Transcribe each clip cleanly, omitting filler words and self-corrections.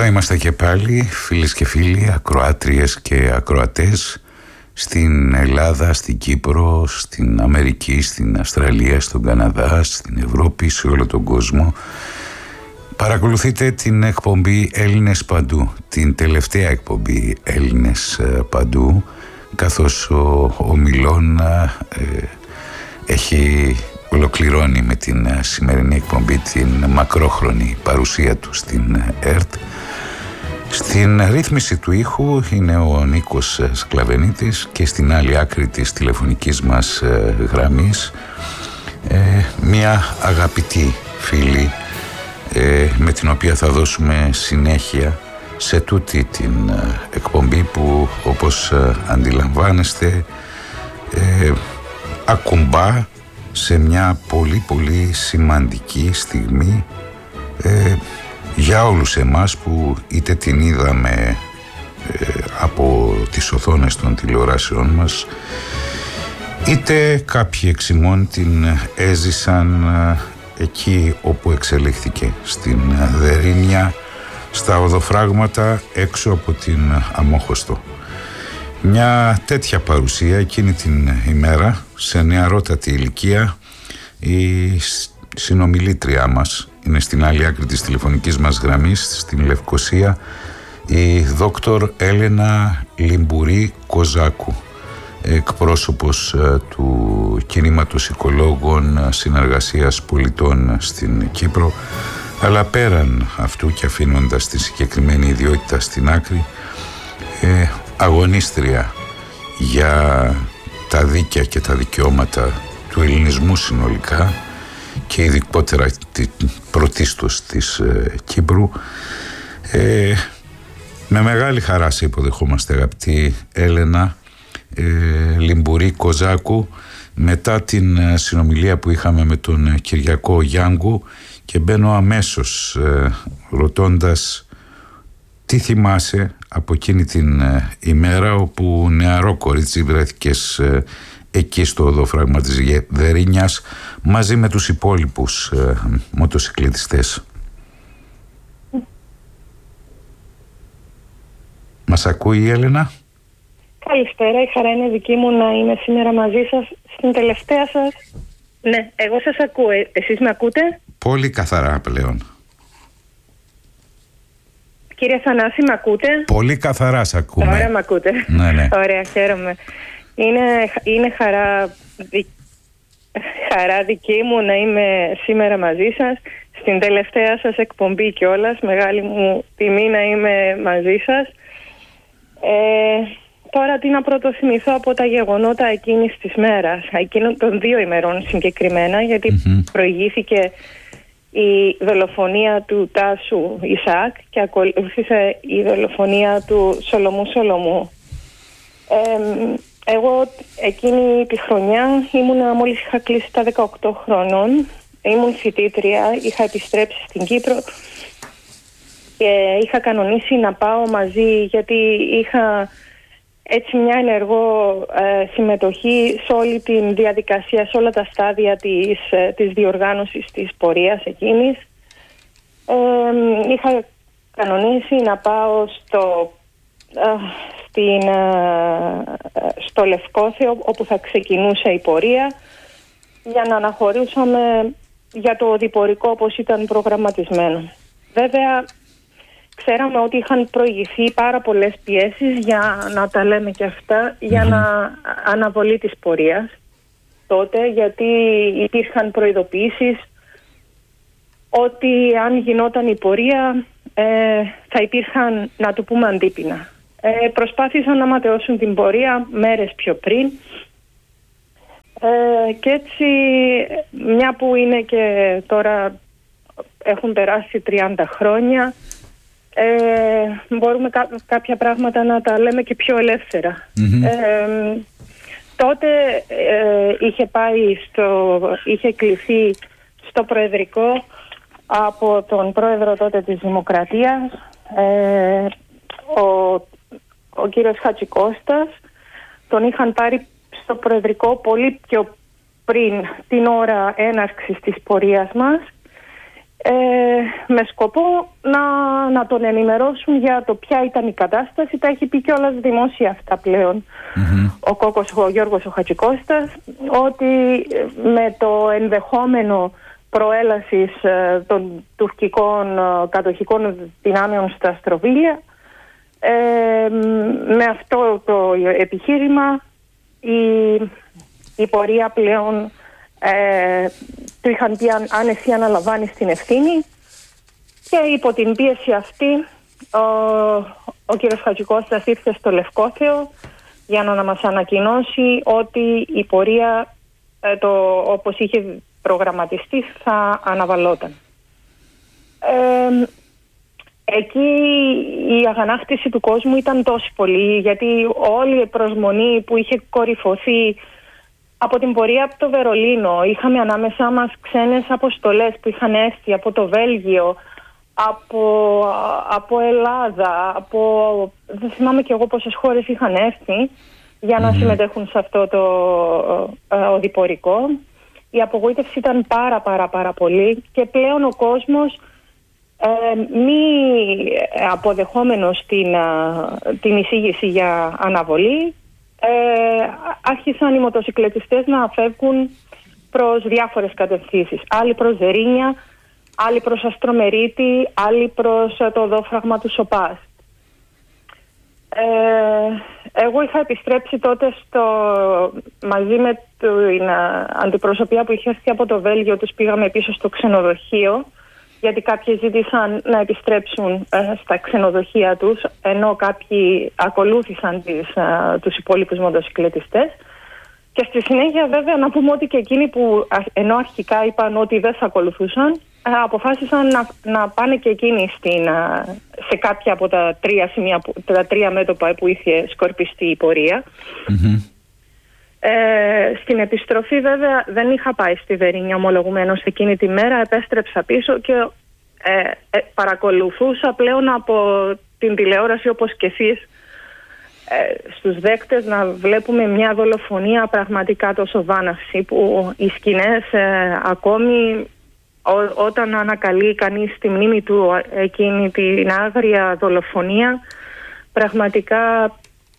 είμαστε και πάλι, φίλες και φίλοι, ακροάτριες και ακροατές, στην Ελλάδα, στην Κύπρο, στην Αμερική, στην Αυστραλία, στον Καναδά, στην Ευρώπη, σε όλο τον κόσμο. Παρακολουθείτε την εκπομπή Έλληνες Παντού, την τελευταία εκπομπή Έλληνες Παντού, καθώς ο Μιλών έχει ολοκληρώνει με την σημερινή εκπομπή την μακρόχρονη παρουσία του στην ΕΡΤ. Στην ρύθμιση του ήχου είναι ο Νίκος Σκλαβενίτης και στην άλλη άκρη της τηλεφωνικής μας γραμμής μια αγαπητή φίλη με την οποία θα δώσουμε συνέχεια σε τούτη την εκπομπή που, όπως αντιλαμβάνεστε, ακουμπά σε μια πολύ πολύ σημαντική στιγμή για όλους εμάς που είτε την είδαμε από τις οθόνες των τηλεοράσεων μας, είτε κάποιοι εξ ημών την έζησαν εκεί όπου εξελίχθηκε, στην Δερίνια, στα οδοφράγματα έξω από την Αμόχωστο. Μια τέτοια παρουσία εκείνη την ημέρα, σε νεαρότατη ηλικία, η συνομιλήτριά μας είναι στην άλλη άκρη της τηλεφωνικής μας γραμμής, στην Λευκοσία, η δόκτωρ Έλενα Λιμπουρή Κοζάκου, εκπρόσωπος του κινήματος οικολόγων συνεργασίας πολιτών στην Κύπρο, αλλά πέραν αυτού και αφήνοντας τη συγκεκριμένη ιδιότητα στην άκρη, αγωνίστρια για τα δίκαια και τα δικαιώματα του ελληνισμού συνολικά και ειδικότερα πρωτίστως της Κύπρου. Με μεγάλη χαρά σε υποδεχόμαστε, αγαπητή Έλενα Λιμπουρή Κοζάκου, μετά την συνομιλία που είχαμε με τον Κυριακό Γιάνγκου, και μπαίνω αμέσως ρωτώντας τι θυμάσαι από εκείνη την ημέρα όπου νεαρό κορίτσι βρέθηκες εκεί στο οδοφράγμα της Δερίνιας μαζί με τους υπόλοιπους μοτοσυκλετιστές. Μας ακούει η Έλενα? Καλησπέρα, η χαρά είναι δική μου να είμαι σήμερα μαζί σας στην τελευταία σας. Ναι, εγώ σας ακούω, εσείς με ακούτε? Πολύ καθαρά πλέον. Κύριε Θανάση, με ακούτε? Πολύ καθαρά σ' ακούμε. Ωραία, με ακούτε. Ναι. Ωραία, χαίρομαι. Είναι χαρά δική μου να είμαι σήμερα μαζί σας στην τελευταία σας εκπομπή κιόλας. Μεγάλη μου τιμή να είμαι μαζί σας. Τώρα τι να πρωτοθυμηθώ από τα γεγονότα εκείνης της μέρας, εκείνων των 2 ημερών συγκεκριμένα, γιατί προηγήθηκε η δολοφονία του Τάσου Ισαάκ και ακολούθησε η δολοφονία του Σολομού. Εγώ εκείνη τη χρονιά μόλις είχα κλείσει τα 18 χρονών, ήμουν φοιτήτρια, είχα επιστρέψει στην Κύπρο και είχα κανονίσει να πάω μαζί, γιατί είχα έτσι μια ενεργό συμμετοχή σε όλη τη διαδικασία, σε όλα τα στάδια της διοργάνωσης της πορείας εκείνης. Είχα κανονίσει να πάω στο Λευκόθεο, όπου θα ξεκινούσε η πορεία, για να αναχωρούσαμε για το οδηπορικό όπως ήταν προγραμματισμένο. Βέβαια, ξέραμε ότι είχαν προηγηθεί πάρα πολλές πιέσεις, για να τα λέμε και αυτά, για να αναβολή της πορείας τότε, γιατί υπήρχαν προειδοποιήσεις ότι αν γινόταν η πορεία θα υπήρχαν, να το πούμε, αντίπεινα. Προσπάθησαν να ματαιώσουν την πορεία μέρες πιο πριν και έτσι, μια που είναι και τώρα έχουν περάσει 30 χρόνια, μπορούμε κάποια πράγματα να τα λέμε και πιο ελεύθερα. Τότε είχε κληθεί στο Προεδρικό από τον πρόεδρο τότε της Δημοκρατίας, ο κύριος Χατζικώστας. Τον είχαν πάρει στο Προεδρικό πολύ πιο πριν την ώρα έναρξης της πορείας μας, με σκοπό να τον ενημερώσουν για το ποια ήταν η κατάσταση. Τα έχει πει κιόλας δημόσια αυτά πλέον ο Γιώργος ο Χατζικώστας, ότι με το ενδεχόμενο προέλασης των τουρκικών κατοχικών δυνάμεων στα Αστροβίλια, με αυτό το επιχείρημα η πορεία πλέον του είχαν πει αν εσύ αναλαμβάνεις την ευθύνη, και υπό την πίεση αυτή ο κύριος Χατζικώστας ήρθε στο Λευκόθεο για να μας ανακοινώσει ότι η πορεία όπως είχε προγραμματιστεί θα αναβαλόταν. Εκεί η αγανάκτηση του κόσμου ήταν τόσο πολύ, γιατί όλη η προσμονή που είχε κορυφωθεί από την πορεία από το Βερολίνο, είχαμε ανάμεσά μας ξένες αποστολές που είχαν έρθει από το Βέλγιο, από Ελλάδα, δεν θυμάμαι και εγώ πόσες χώρες είχαν έρθει για να συμμετέχουν σε αυτό το οδηπορικό. Η απογοήτευση ήταν πάρα πολύ, και πλέον ο κόσμος μη αποδεχόμενος την εισήγηση για αναβολή, άρχισαν οι μοτοσυκλετιστές να φεύγουν προς διάφορες κατευθύνσεις. Άλλοι προς Ζερίνια, άλλοι προς Αστρομερίτη, άλλοι προς το οδόφραγμα του Σοπάς. Εγώ είχα επιστρέψει τότε μαζί με την αντιπροσωπεία που είχε έρθει από το Βέλγιο. Τους πήγαμε πίσω στο ξενοδοχείο, γιατί κάποιοι ζήτησαν να επιστρέψουν στα ξενοδοχεία τους, ενώ κάποιοι ακολούθησαν τους υπόλοιπους μοτοσυκλετιστές. Και στη συνέχεια, βέβαια, να πούμε ότι και εκείνοι που ενώ αρχικά είπαν ότι δεν θα ακολουθούσαν, αποφάσισαν να πάνε και εκείνοι σε κάποια από τα τρία μέτωπα που είχε σκορπιστεί η πορεία. Στην επιστροφή, βέβαια, δεν είχα πάει στη Βερίνια ομολογουμένως εκείνη τη μέρα. Επέστρεψα πίσω και παρακολουθούσα πλέον από την τηλεόραση, όπως και εσείς, στους δέκτες, να βλέπουμε μια δολοφονία πραγματικά τόσο βάναυση, που οι σκηνές ακόμη όταν ανακαλεί κανείς τη μνήμη του εκείνη την άγρια δολοφονία, πραγματικά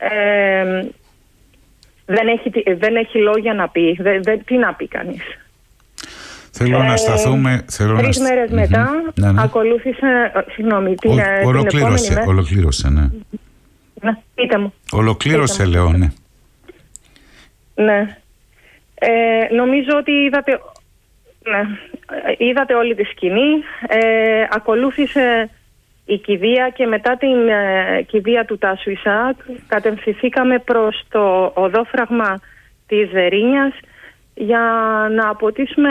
δεν έχει λόγια να πει. Τι να πει κανείς. Θέλω να σταθούμε... 3 μέρες μετά ακολούθησε... Συγγνώμη, την επόμενη μέρα... Ολοκλήρωσε, ναι. Ναι, πείτε μου. Ολοκλήρωσε, λέω, ναι. Ναι. Νομίζω ότι είδατε όλη τη σκηνή. Ακολούθησε η κηδεία, και μετά την κηδεία του Τάσου Ισαάκ κατευθυνθήκαμε προς το οδόφραγμα της Ζερίνιας για να αποτίσουμε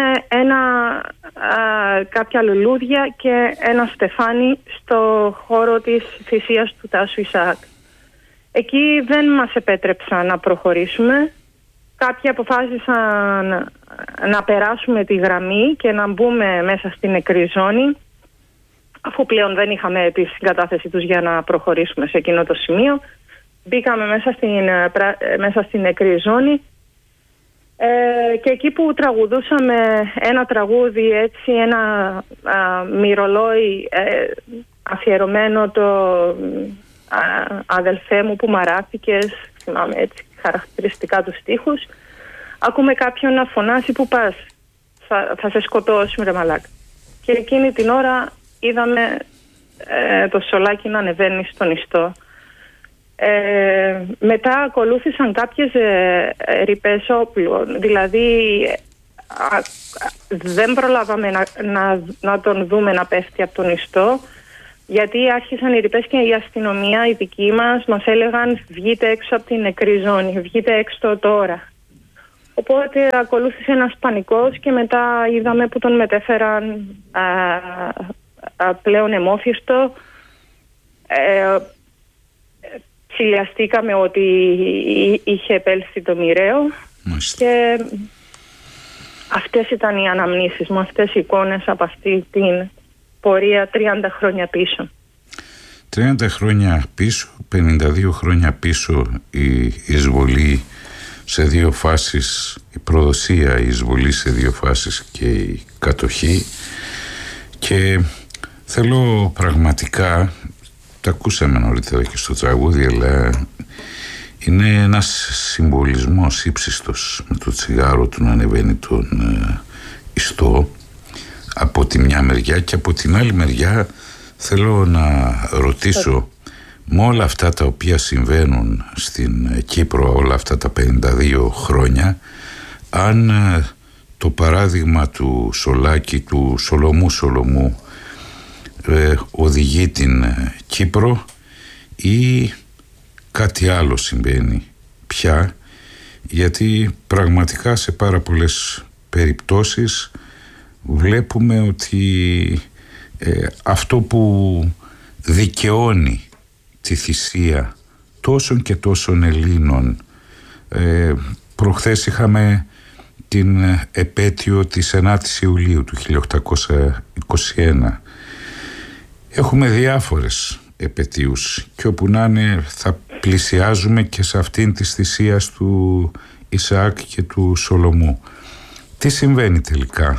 κάποια λουλούδια και ένα στεφάνι στο χώρο της θυσίας του Τάσου Ισαάκ. Εκεί δεν μας επέτρεψαν να προχωρήσουμε. Κάποιοι αποφάσισαν να περάσουμε τη γραμμή και να μπούμε μέσα στην νεκρή ζώνη, αφού πλέον δεν είχαμε τη συγκατάθεση τους για να προχωρήσουμε σε εκείνο το σημείο. Μπήκαμε μέσα στην νεκρή ζώνη, και εκεί που τραγουδούσαμε ένα τραγούδι, έτσι, ένα μυρολόι αφιερωμένο το αδελφέ μου που μαράθηκες, θυμάμαι έτσι χαρακτηριστικά τους στίχους, ακούμε κάποιον να φωνάσει, που πας, θα σε σκοτώσουμε ρε μαλάκα. Και εκείνη την ώρα είδαμε το σολάκι να ανεβαίνει στον ιστό. Μετά ακολούθησαν κάποιες ρηπές όπλων, δηλαδή δεν προλάβαμε να τον δούμε να πέφτει από τον ιστό, γιατί άρχισαν οι ρηπές και η αστυνομία, οι δικοί μας έλεγαν βγείτε έξω από την νεκρή ζώνη, βγείτε έξω τώρα. Οπότε ακολούθησε ένας πανικός, και μετά είδαμε που τον μετέφεραν πλέον αιμόφυστο. Ψηλιαστήκαμε ότι είχε επέλθει το μοιραίο. Και αυτές ήταν οι αναμνήσεις μου, αυτές οι εικόνες από αυτή την πορεία 30 χρόνια πίσω. 30 χρόνια πίσω, 52 χρόνια πίσω η εισβολή σε 2 φάσεις, η προδοσία, η εισβολή σε 2 φάσεις και η κατοχή, Και θέλω πραγματικά, το ακούσαμε νωρίτερα και στο τραγούδι, αλλά είναι ένας συμβολισμός ύψιστος με το τσιγάρο του να ανεβαίνει τον ιστό από τη μια μεριά, και από την άλλη μεριά θέλω να ρωτήσω, με όλα αυτά τα οποία συμβαίνουν στην Κύπρο όλα αυτά τα 52 χρόνια, αν το παράδειγμα του Σολάκη, του Σολομού οδηγεί την Κύπρο ή κάτι άλλο συμβαίνει πια, γιατί πραγματικά σε πάρα πολλές περιπτώσεις βλέπουμε ότι αυτό που δικαιώνει τη θυσία τόσων και τόσων Ελλήνων, προχθές είχαμε την επέτειο της 9ης Ιουλίου του 1821, έχουμε διάφορες επετείους και όπου να είναι θα πλησιάζουμε και σε αυτήν της θυσίας του Ισαάκ και του Σολομού. Τι συμβαίνει τελικά?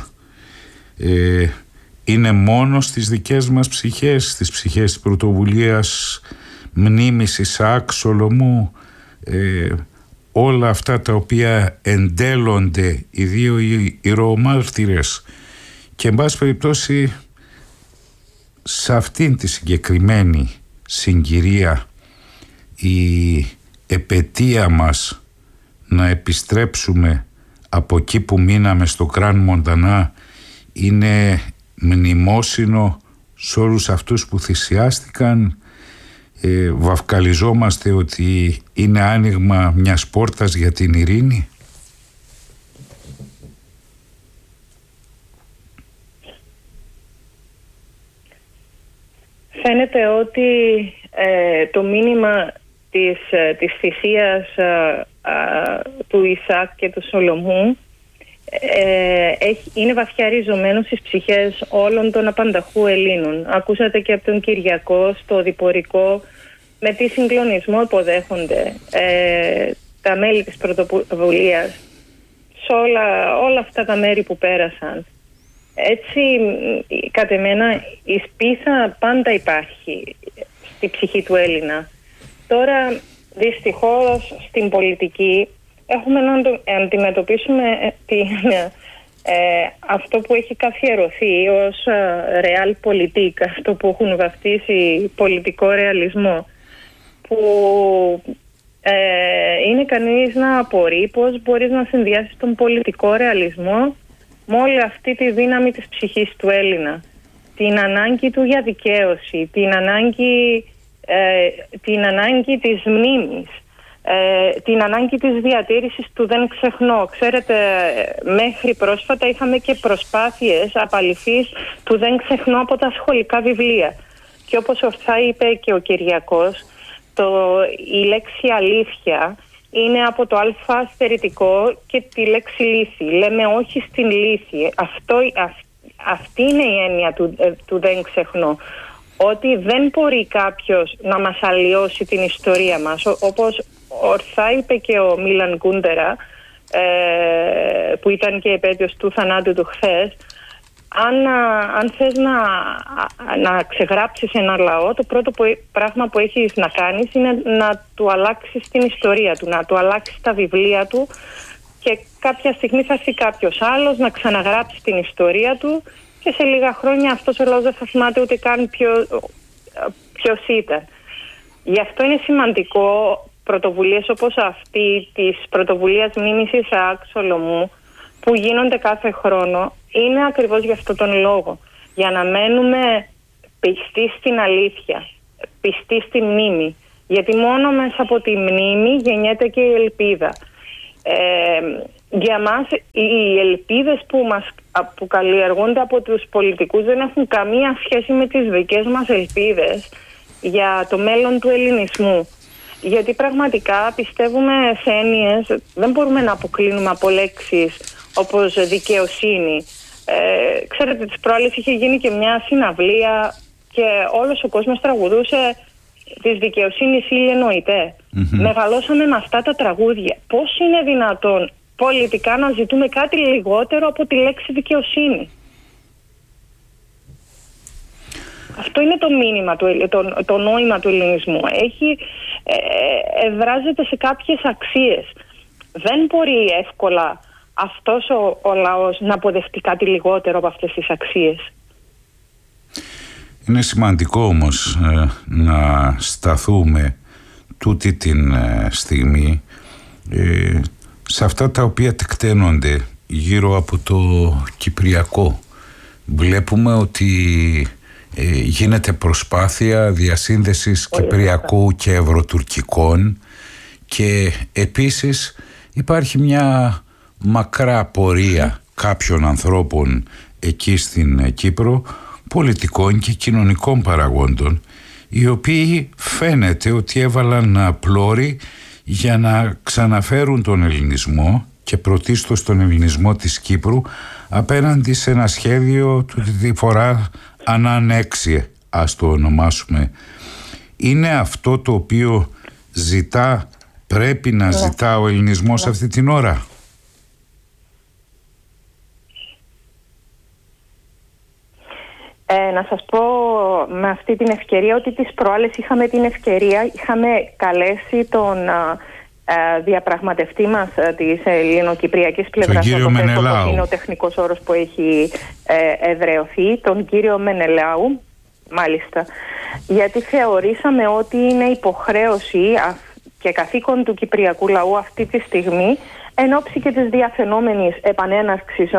Είναι μόνο στις δικές μας ψυχές, στις ψυχές της πρωτοβουλίας μνήμης Ισαάκ Σολομού, όλα αυτά τα οποία εντέλλονται οι δύο ηρωομάρτυρες, και εν πάση περιπτώσει σε αυτήν τη συγκεκριμένη συγκυρία η επετεία μας να επιστρέψουμε από εκεί που μείναμε στο Κραν Μοντανά είναι μνημόσυνο σε όλους αυτούς που θυσιάστηκαν. Βαφκαλιζόμαστε ότι είναι άνοιγμα μιας πόρτας για την ειρήνη. Φαίνεται ότι το μήνυμα της θυσίας του Ισαάκ και του Σολομού είναι βαθιά ριζωμένο στις ψυχές όλων των απανταχού Ελλήνων. Ακούσατε και από τον Κυριακό στο διπορικό με τι συγκλονισμό υποδέχονται τα μέλη της πρωτοβουλίας σε όλα αυτά τα μέρη που πέρασαν. Έτσι, κατ' εμένα, η σπίθα πάντα υπάρχει στη ψυχή του Έλληνα. Τώρα, δυστυχώς, στην πολιτική έχουμε να αντιμετωπίσουμε αυτό που έχει καθιερωθεί ως realpolitik, αυτό που έχουν βαφτίσει πολιτικό ρεαλισμό, που είναι κανείς να απορεί πώς μπορείς να συνδυάσεις τον πολιτικό ρεαλισμό με όλη αυτή τη δύναμη της ψυχής του Έλληνα. Την ανάγκη του για δικαίωση, την ανάγκη της μνήμης, την ανάγκη της διατήρησης του δεν ξεχνώ. Ξέρετε, μέχρι πρόσφατα είχαμε και προσπάθειες απαλυφής του δεν ξεχνώ από τα σχολικά βιβλία. Και όπως ορθά είπε και ο Κυριακός, η λέξη αλήθεια είναι από το αλφα στερητικό και τη λέξη λύθη. Λέμε όχι στην λύθη. Αυτή είναι η έννοια του δεν ξεχνώ. Ότι δεν μπορεί κάποιος να μας αλλοιώσει την ιστορία μας. Όπως ορθά είπε και ο Μίλαν Κούντερα, που ήταν και επέτειος του θανάτου του χθες, αν θες να ξεγράψεις ένα λαό, το πρώτο πράγμα που έχεις να κάνεις είναι να του αλλάξεις την ιστορία του, να του αλλάξεις τα βιβλία του, και κάποια στιγμή θα έρθει κάποιος άλλος να ξαναγράψει την ιστορία του και σε λίγα χρόνια αυτός ο λαός δεν θα θυμάται ούτε καν ποιος ήταν. Γι' αυτό είναι σημαντικό πρωτοβουλίες όπως αυτή της πρωτοβουλίας μνήμης Ισαάκ Σολομού που γίνονται κάθε χρόνο, είναι ακριβώς για αυτόν τον λόγο. Για να μένουμε πιστοί στην αλήθεια, πιστοί στη μνήμη. Γιατί μόνο μέσα από τη μνήμη γεννιέται και η ελπίδα. Για μας οι ελπίδες που καλλιεργούνται από τους πολιτικούς δεν έχουν καμία σχέση με τις δικές μας ελπίδες για το μέλλον του ελληνισμού. Γιατί πραγματικά πιστεύουμε σε έννοιες, δεν μπορούμε να αποκλίνουμε από λέξεις όπως δικαιοσύνη. Ξέρετε, τις προάλλες είχε γίνει και μια συναυλία και όλος ο κόσμος τραγουδούσε της δικαιοσύνης ή εννοείται. Μεγαλώσαμε με αυτά τα τραγούδια. Πώς είναι δυνατόν πολιτικά να ζητούμε κάτι λιγότερο από τη λέξη δικαιοσύνη? Αυτό είναι το μήνυμα, το νόημα του ελληνισμού. Εδράζεται σε κάποιες αξίες. Δεν μπορεί εύκολα αυτός ο λαός να αποδεχτεί κάτι λιγότερο από αυτές τις αξίες. Είναι σημαντικό όμως να σταθούμε τούτη την στιγμή σε αυτά τα οποία τεκταίνονται γύρω από το Κυπριακό. Βλέπουμε ότι γίνεται προσπάθεια διασύνδεσης Κυπριακού και Ευρωτουρκικών, και επίσης υπάρχει μια μακρά πορεία κάποιων ανθρώπων εκεί στην Κύπρο, πολιτικών και κοινωνικών παραγόντων, οι οποίοι φαίνεται ότι έβαλαν πλώρη για να ξαναφέρουν τον ελληνισμό, και πρωτίστως τον ελληνισμό της Κύπρου, απέναντι σε ένα σχέδιο του τη φορά ανανέξιε, ας το ονομάσουμε. Είναι αυτό το οποίο πρέπει να ζητά ο ελληνισμός αυτή την ώρα? Να σας πω με αυτή την ευκαιρία ότι τις προάλλες είχαμε καλέσει τον διαπραγματευτή μας της ελληνοκυπριακής πλευράς, τον κύριο Μενελάου. Είναι ο τεχνικός όρος που έχει εδραιωθεί, τον κύριο Μενελάου, μάλιστα, γιατί θεωρήσαμε ότι είναι υποχρέωση και καθήκον του κυπριακού λαού αυτή τη στιγμή, εν ώψη και της διαφαινόμενης επανέναρξης,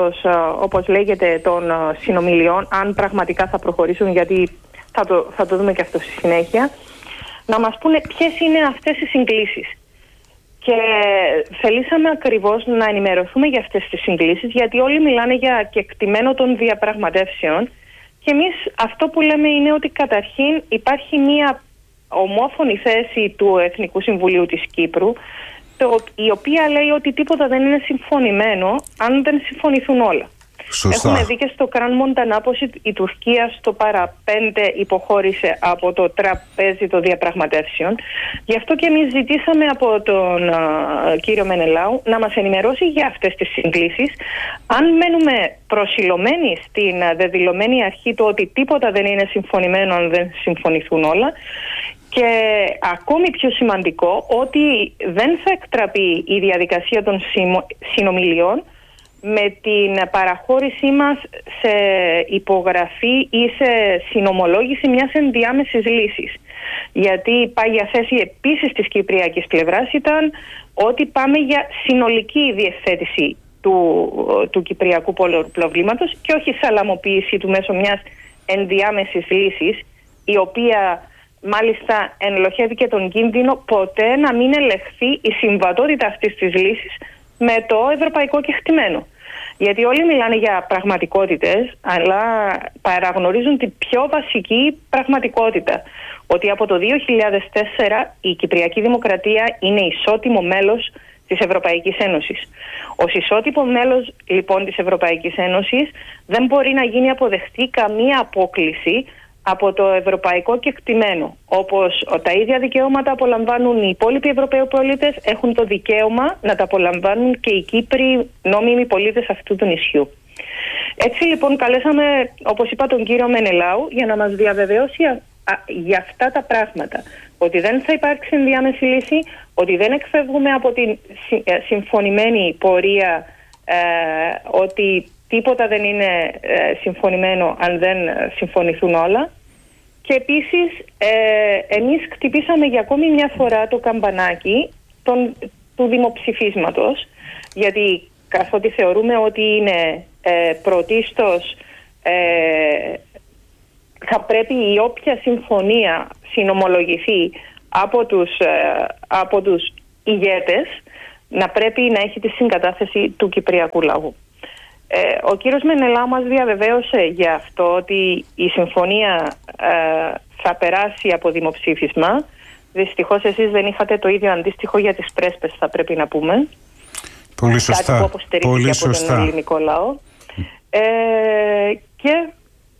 όπως λέγεται, των συνομιλιών, αν πραγματικά θα προχωρήσουν, γιατί θα το δούμε και αυτό στη συνέχεια, να μας πούνε ποιες είναι αυτές οι συγκλήσεις. Και θελήσαμε ακριβώς να ενημερωθούμε για αυτές τις συγκλήσεις, γιατί όλοι μιλάνε για κεκτημένο των διαπραγματεύσεων, και εμείς αυτό που λέμε είναι ότι καταρχήν υπάρχει μία ομόφωνη θέση του Εθνικού Συμβουλίου της Κύπρου, η οποία λέει ότι τίποτα δεν είναι συμφωνημένο αν δεν συμφωνηθούν όλα. Σωστά. Έχουμε δει και στο Κραν Μοντανά πως η Τουρκία στο παραπέντε υποχώρησε από το τραπέζι των διαπραγματεύσεων. Γι' αυτό και εμείς ζητήσαμε από τον κύριο Μενελάου να μας ενημερώσει για αυτές τις συγκλήσεις. Αν μένουμε προσιλωμένοι στην δεδηλωμένη αρχή του ότι τίποτα δεν είναι συμφωνημένο αν δεν συμφωνηθούν όλα, και ακόμη πιο σημαντικό, ότι δεν θα εκτραπεί η διαδικασία των συνομιλιών με την παραχώρησή μας σε υπογραφή ή σε συνομολόγηση μιας ενδιάμεσης λύσης. Γιατί η πάγια θέση επίσης της κυπριακής πλευράς ήταν ότι πάμε για συνολική διευθέτηση του κυπριακού προβλήματος και όχι σαλαμοποίηση του μέσω μιας ενδιάμεσης λύσης, η οποία μάλιστα ενλοχεύει και τον κίνδυνο ποτέ να μην ελεγχθεί η συμβατότητα αυτής της λύσης με το ευρωπαϊκό κεκτημένο. Γιατί όλοι μιλάνε για πραγματικότητες, αλλά παραγνωρίζουν την πιο βασική πραγματικότητα. Ότι από το 2004 η Κυπριακή Δημοκρατία είναι ισότιμο μέλος της Ευρωπαϊκής Ένωσης. Ως ισότιμο μέλος λοιπόν της Ευρωπαϊκής Ένωσης δεν μπορεί να γίνει αποδεκτή καμία απόκληση από το ευρωπαϊκό κεκτημένο. Όπως τα ίδια δικαιώματα απολαμβάνουν οι υπόλοιποι Ευρωπαίοι πολίτες, έχουν το δικαίωμα να τα απολαμβάνουν και οι Κύπροι νόμιμοι πολίτες αυτού του νησιού. Έτσι λοιπόν καλέσαμε, όπως είπα, τον κύριο Μενελάου για να μας διαβεβαιώσει για αυτά τα πράγματα. Ότι δεν θα υπάρξει ενδιάμεση λύση, ότι δεν εκφεύγουμε από την συμφωνημένη πορεία, ότι τίποτα δεν είναι συμφωνημένο αν δεν συμφωνηθούν όλα. Και επίσης εμείς χτυπήσαμε για ακόμη μια φορά το καμπανάκι του δημοψηφίσματος, γιατί καθότι θεωρούμε ότι είναι πρωτίστως θα πρέπει η όποια συμφωνία συνομολογηθεί από τους ηγέτες να πρέπει να έχει τη συγκατάθεση του κυπριακού λαού. Ο κύριος Μενελάου μας διαβεβαίωσε για αυτό ότι η συμφωνία θα περάσει από δημοψήφισμα. Δυστυχώς εσείς δεν είχατε το ίδιο αντίστοιχο για τις πρέσπες, θα πρέπει να πούμε. Πολύ σωστά. Κάτι που αποστηρίχθηκε από τον ελληνικό λαό. Και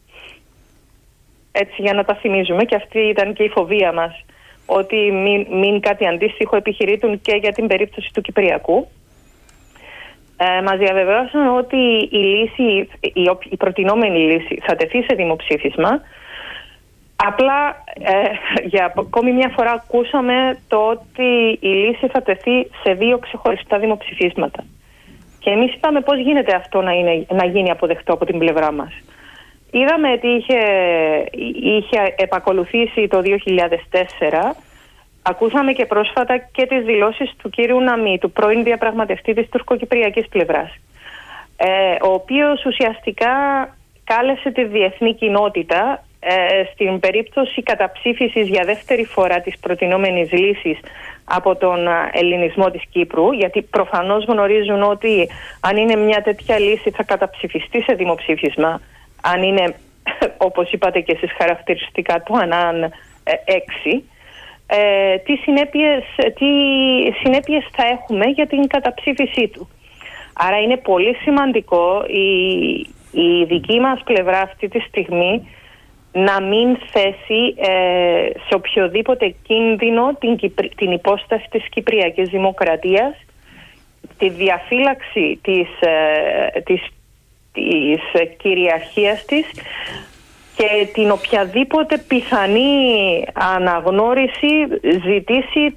έτσι για να τα θυμίζουμε, και αυτή ήταν και η φοβία μας, ότι μην κάτι αντίστοιχο επιχειρείτουν και για την περίπτωση του Κυπριακού. Μας διαβεβαίωσαν ότι η προτινόμενη λύση θα τεθεί σε δημοψήφισμα Απλά για ακόμη μια φορά ακούσαμε το ότι η λύση θα τεθεί σε 2 ξεχωριστά δημοψηφίσματα. Και εμείς είπαμε πώς γίνεται αυτό να γίνει αποδεκτό από την πλευρά μας. Είδαμε ότι είχε επακολουθήσει το 2004. Ακούσαμε και πρόσφατα και τις δηλώσεις του κύριου Ναμί, του πρώην διαπραγματευτή της τουρκοκυπριακής πλευράς, ο οποίος ουσιαστικά κάλεσε τη διεθνή κοινότητα στην περίπτωση καταψήφισης για δεύτερη φορά της προτινόμενης λύσης από τον ελληνισμό της Κύπρου, γιατί προφανώς γνωρίζουν ότι αν είναι μια τέτοια λύση θα καταψηφιστεί σε δημοψήφισμα, αν είναι, όπως είπατε και εσείς χαρακτηριστικά, το ΑΝΑΝ 6, τι συνέπειες θα έχουμε για την καταψήφισή του. Άρα είναι πολύ σημαντικό η δική μας πλευρά αυτή τη στιγμή να μην θέσει σε οποιοδήποτε κίνδυνο την υπόσταση της Κυπριακής Δημοκρατίας, τη διαφύλαξη της κυριαρχίας της και την οποιαδήποτε πιθανή αναγνώριση ζητήσει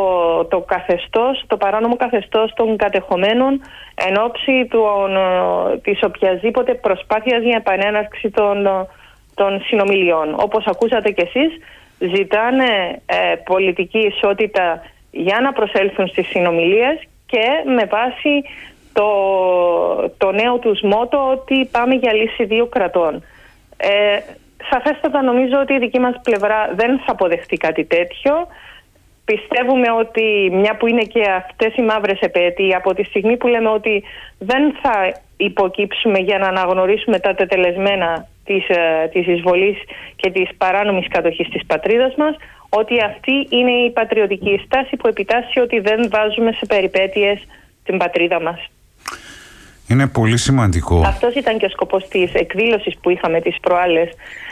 το παράνομο καθεστώς των κατεχομένων εν ώψη της οποιασδήποτε προσπάθειας για επανέναρξη των συνομιλιών. Όπως ακούσατε κι εσείς, ζητάνε πολιτική ισότητα για να προσέλθουν στις συνομιλίες και με βάση το νέο τους μότο ότι πάμε για λύση 2 κρατών. Σαφέστατα νομίζω ότι η δική μας πλευρά δεν θα αποδεχτεί κάτι τέτοιο. Πιστεύουμε ότι μια που είναι και αυτές οι μαύρες επέτειοι, από τη στιγμή που λέμε ότι δεν θα υποκύψουμε για να αναγνωρίσουμε τα τετελεσμένα της εισβολής και της παράνομης κατοχής της πατρίδας μας, ότι αυτή είναι η πατριωτική στάση που επιτάσσει ότι δεν βάζουμε σε περιπέτειες την πατρίδα μας. Είναι πολύ σημαντικό. Αυτός ήταν και ο σκοπός της εκδήλωσης που είχαμε τις προάλλες.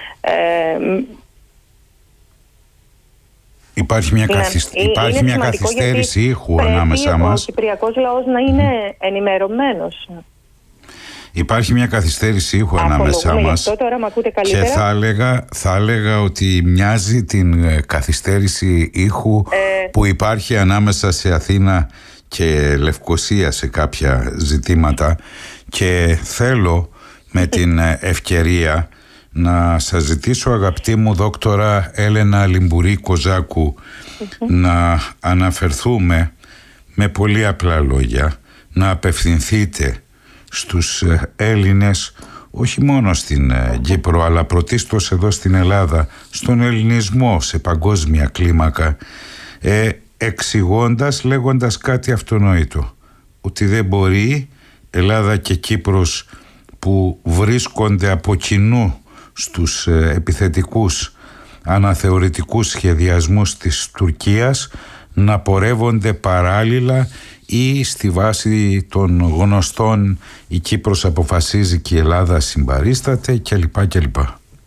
Υπάρχει μια καθυστέρηση ήχου ανάμεσά μας. Ο κυπριακός λαός να είναι ενημερωμένος. Υπάρχει μια καθυστέρηση ήχου ανάμεσά μας τώρα μ' ακούτε καλύτερα. Και θα έλεγα ότι μοιάζει την καθυστέρηση ήχου που υπάρχει ανάμεσα σε Αθήνα και Λευκοσία σε κάποια ζητήματα, και θέλω με την ευκαιρία να σας ζητήσω, αγαπητή μου δόκτωρα Έλενα Λιμπουρή Κοζάκου, να αναφερθούμε με πολύ απλά λόγια, να απευθυνθείτε στους Έλληνες, όχι μόνο στην Κύπρο αλλά πρωτίστως εδώ στην Ελλάδα, στον ελληνισμό σε παγκόσμια κλίμακα, εξηγώντας, λέγοντας κάτι αυτονόητο, ότι δεν μπορεί Ελλάδα και Κύπρος που βρίσκονται από κοινού στους επιθετικούς αναθεωρητικούς σχεδιασμούς της Τουρκίας να πορεύονται παράλληλα ή στη βάση των γνωστών η Κύπρος αποφασίζει και η Ελλάδα συμπαρίσταται κλπ.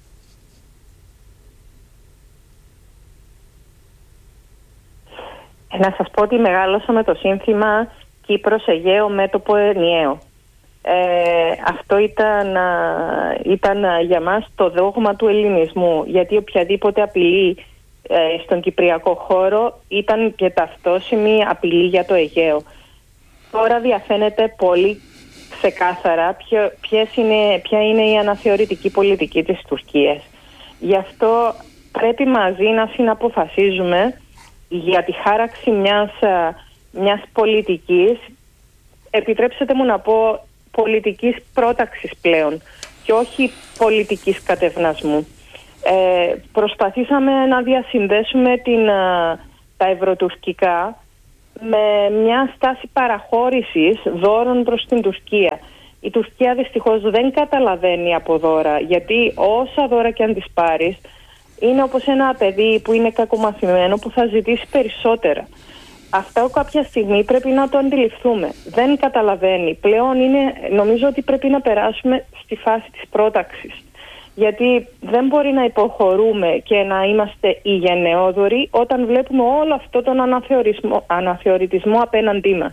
Να σας πω ότι μεγάλωσα με το σύνθημα Κύπρος Αιγαίο μέτωπο ενιαίο. Αυτό ήταν για μας το δόγμα του ελληνισμού, γιατί οποιαδήποτε απειλή στον κυπριακό χώρο ήταν και ταυτόσιμη απειλή για το Αιγαίο. Τώρα διαφαίνεται πολύ ξεκάθαρα ποια είναι η αναθεωρητική πολιτική της Τουρκίας. Γι' αυτό πρέπει μαζί να συναποφασίζουμε για τη χάραξη μιας πολιτικής, επιτρέψτε μου να πω πολιτικής πρόταξης πλέον και όχι πολιτικής κατευνασμού. Προσπαθήσαμε να διασυνδέσουμε τα ευρωτουρκικά με μια στάση παραχώρησης δώρων προς την Τουρκία. Η Τουρκία δυστυχώς δεν καταλαβαίνει από δώρα, γιατί όσα δώρα και αν τις πάρεις, είναι όπως ένα παιδί που είναι κακομαθημένο που θα ζητήσει περισσότερα. Αυτό κάποια στιγμή πρέπει να το αντιληφθούμε. Δεν καταλαβαίνει. Πλέον νομίζω ότι πρέπει να περάσουμε στη φάση της πρόταξης. Γιατί δεν μπορεί να υποχωρούμε και να είμαστε οι γενναιόδοροι όταν βλέπουμε όλο αυτό τον αναθεωρητισμό απέναντί μας.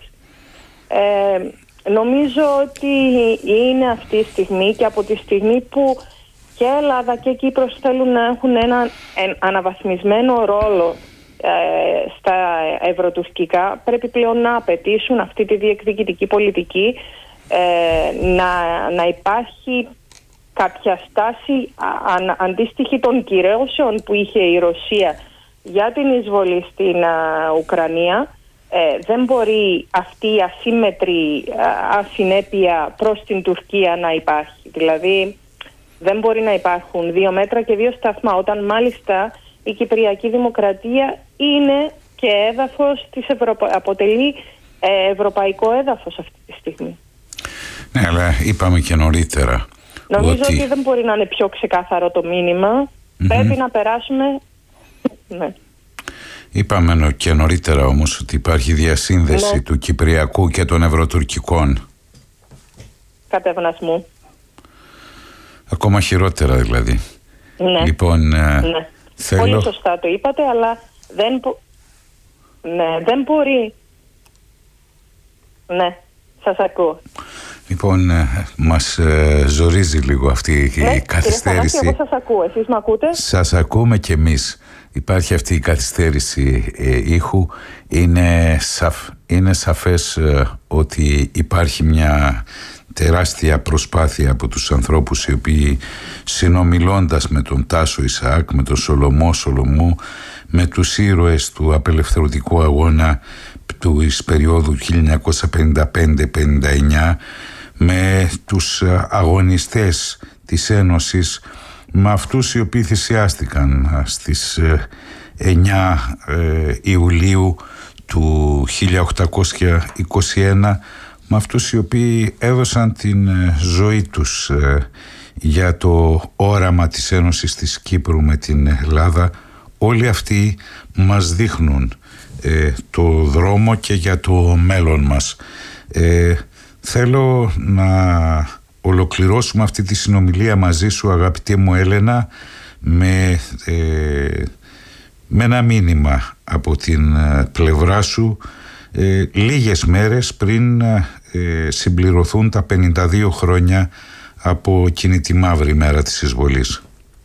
Νομίζω ότι είναι αυτή η στιγμή, και από τη στιγμή που και Ελλάδα και Κύπρος θέλουν να έχουν ένα αναβαθμισμένο ρόλο στα ευρωτουρκικά, πρέπει πλέον να απαιτήσουν αυτή τη διεκδικητική πολιτική, να υπάρχει κάποια στάση αντίστοιχη των κυρώσεων που είχε η Ρωσία για την εισβολή στην Ουκρανία. Δεν μπορεί αυτή η ασύμμετρη ασυνέπεια προς την Τουρκία να υπάρχει. Δηλαδή δεν μπορεί να υπάρχουν 2 μέτρα και 2 σταθμά, όταν μάλιστα η Κυπριακή Δημοκρατία είναι και έδαφος αποτελεί ευρωπαϊκό έδαφος αυτή τη στιγμή. Ναι, αλλά είπαμε και νωρίτερα. Νομίζω ότι δεν μπορεί να είναι πιο ξεκάθαρο το μήνυμα. Πρέπει να περάσουμε... Ναι. Είπαμε και νωρίτερα όμως ότι υπάρχει διασύνδεση του Κυπριακού και των ευρωτουρκικών. Κατευνασμού. Ακόμα χειρότερα δηλαδή. Ναι. Λοιπόν, θέλω... Πολύ σωστά το είπατε, αλλά δεν μπορεί. Ναι, σας ακούω. Λοιπόν, μας ζορίζει λίγο αυτή η καθυστέρηση. Κύριε Θανάση, εγώ σας ακούω. Εσείς με ακούτε? Σας ακούμε και εμείς. Υπάρχει αυτή η καθυστέρηση ήχου. Είναι σαφές ότι υπάρχει μια τεράστια προσπάθεια από τους ανθρώπους οι οποίοι, συνομιλώντας με τον Τάσο Ισαάκ, με τον Σολομό Σολομού, με τους ήρωες του απελευθερωτικού αγώνα της περίοδου 1955-59, με τους αγωνιστές της Ένωσης, με αυτούς οι οποίοι θυσιάστηκαν στις 9 Ιουλίου του 1821, με αυτούς οι οποίοι έδωσαν την ζωή τους για το όραμα της Ένωσης της Κύπρου με την Ελλάδα. Όλοι αυτοί μας δείχνουν το δρόμο και για το μέλλον μας. Θέλω να ολοκληρώσουμε αυτή τη συνομιλία μαζί σου, αγαπητή μου Έλενα, με ένα μήνυμα από την πλευρά σου λίγες μέρες πριν συμπληρωθούν τα 52 χρόνια από εκείνη τη μαύρη μέρα της εισβολής.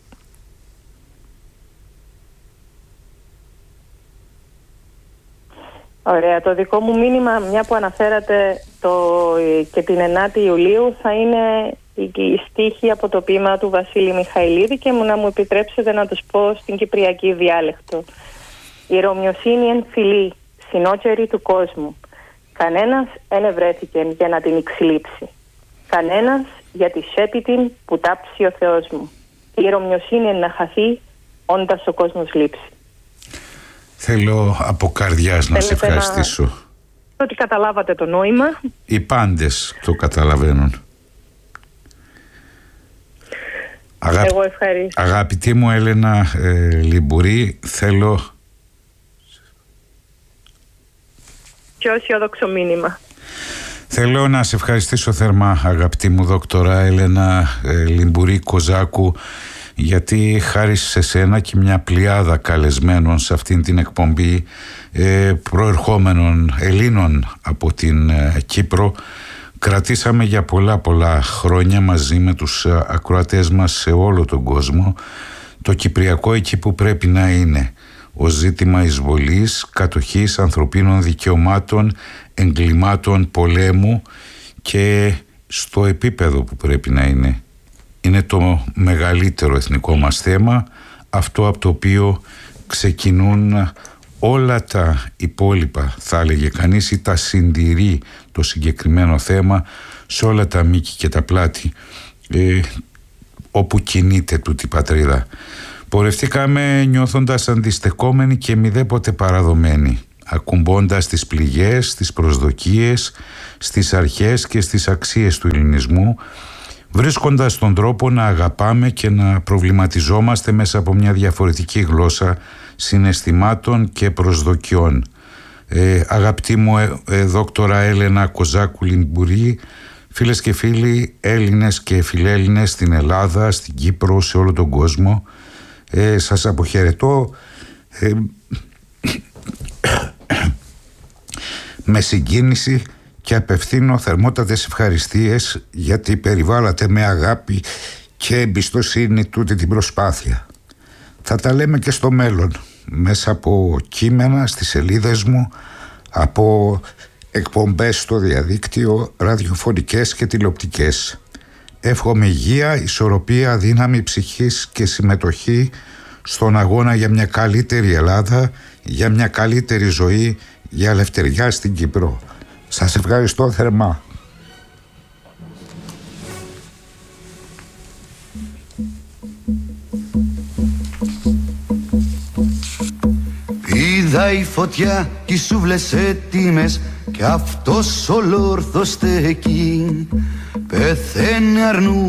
Ωραία. Το δικό μου μήνυμα, μια που αναφέρατε και την 9η Ιουλίου, θα είναι η στίχη από το ποίημα του Βασίλη Μιχαηλίδη και να μου επιτρέψετε να τους πω στην κυπριακή διάλεκτο. Η Ρωμιοσύνη εν φιλή, συνόκερη του κόσμου. Κανένας εν ευρέθηκε για να την εξλείψει. Κανένας για τη σέπιτην που τάψει ο Θεός μου. Η Ρωμιοσύνη εν να χαθεί, όντας ο κόσμος λείψει. Θέλω από καρδιάς να σε ευχαριστήσω. Ότι καταλάβατε το νόημα. Οι πάντες το καταλαβαίνουν. Εγώ ευχαριστώ. Αγαπητή μου Έλενα Λιμπουρή, θέλω... Πιο αισιόδοξο μήνυμα. Θέλω να σε ευχαριστήσω θερμά, αγαπητή μου δόκτωρα Έλενα Λιμπουρή Κοζάκου, γιατί χάρη σε σένα και μια πλειάδα καλεσμένων σε αυτήν την εκπομπή, προερχόμενων Ελλήνων από την Κύπρο, κρατήσαμε για πολλά χρόνια μαζί με τους ακροατές μας σε όλο τον κόσμο το Κυπριακό εκεί που πρέπει να είναι, ως ζήτημα εισβολής, κατοχής, ανθρωπίνων δικαιωμάτων, εγκλημάτων, πολέμου, και στο επίπεδο που πρέπει να είναι. Είναι το μεγαλύτερο εθνικό μας θέμα, αυτό από το οποίο ξεκινούν όλα τα υπόλοιπα, θα έλεγε κανείς, ή τα συντηρεί το συγκεκριμένο θέμα σε όλα τα μήκη και τα πλάτη όπου κινείται τούτη η πατρίδα. Πορευτήκαμε νιώθοντας αντιστεκόμενοι και μηδέποτε παραδομένοι, ακουμπώντας τις πληγές, τις προσδοκίες, στις αρχές και στις αξίες του ελληνισμού, βρίσκοντας τον τρόπο να αγαπάμε και να προβληματιζόμαστε μέσα από μια διαφορετική γλώσσα συναισθημάτων και προσδοκιών. Αγαπητή μου δόκτωρα Έλενα Κοζάκου Λιμπουρή, φίλες και φίλοι, Έλληνες και φιλέλληνες στην Ελλάδα, στην Κύπρο, σε όλο τον κόσμο, σας αποχαιρετώ με συγκίνηση και απευθύνω θερμότατες ευχαριστίες, γιατί περιβάλλατε με αγάπη και εμπιστοσύνη τούτη την προσπάθεια. Θα τα λέμε και στο μέλλον, μέσα από κείμενα στις σελίδες μου, από εκπομπές στο διαδίκτυο, ραδιοφωνικές και τηλεοπτικές. Εύχομαι υγεία, ισορροπία, δύναμη ψυχής και συμμετοχή στον αγώνα για μια καλύτερη Ελλάδα, για μια καλύτερη ζωή, για ελευθεριά στην Κύπρο. Σας ευχαριστώ θερμά. Είδα η φωτιά κι οι σούβλες έτοιμες κι αυτός ολόρθος στεκεί. Πεθαίνει αρνού